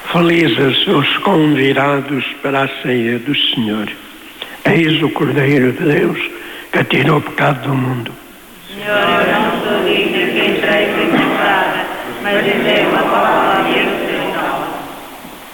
Felizes os convidados para a ceia do Senhor. Eis o Cordeiro de Deus que tirou o pecado do mundo. Senhor, eu não sou digno que entreis em minha casa, mas dizei uma palavra